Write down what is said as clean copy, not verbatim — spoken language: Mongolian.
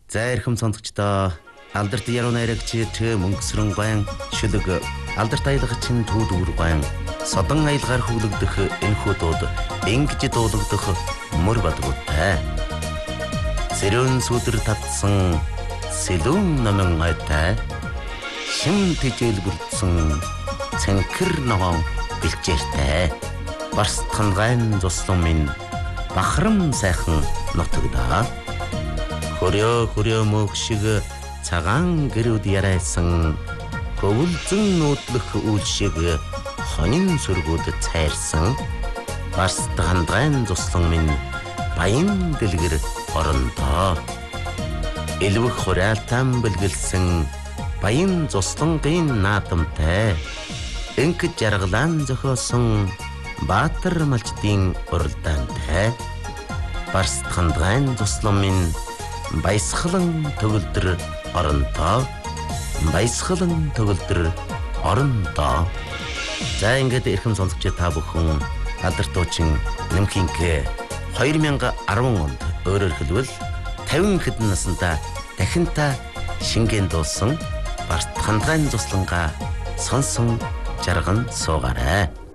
За эрхэм сонсогчдоо алдарт яруу найрагч мөнгөсрөн гуайн шүлэг алдарт аялагчин түүдүүр гуайн содон аялгаар хүлэгдэх энэхүү дууд ингэж дуулагдах мөр бадгуутай. Сэрүүн сүдэр татсан сэлүүн номон айтай шим тэжээл бүрдсэн цэнхэр ногоон бэлчээртэй барстхан гайн зуслан минь бахарам сайхан нутагдаа. Хөрөө мөг шиг цагаан гэрүүд ярайсан хөвөлзөн нүүдлэх үйл шиг хонин сүргүүд цайрсан барстхан гайн зуслан минь баян дэлгэр орондоо. Элвэх хураалтан бэлгэлсэн баян зуслангийн наадамтай энх жаргалан зохиосон баатар малчдын уралдаантай барстхан гайн зуслан минь баясгалан төгөлдөр орондоо. Баясгалан төгөлдөр орондоо. За ингээд эрхэм сонсогч та бүхэн алдарт дуучин Нэмхинг 2010 онд өөрөөр хэлбэл 50 хэдэн наснда дахин та шингэн дуулсан барстхан гайн зуслангаа сонсон жарган суугаарай.